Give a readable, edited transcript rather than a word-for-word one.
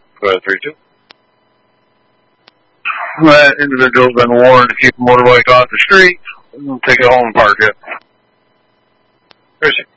Go ahead, 3-2. That individual's been warned to keep the motorbike off the street and take it home and park it. Chrissy.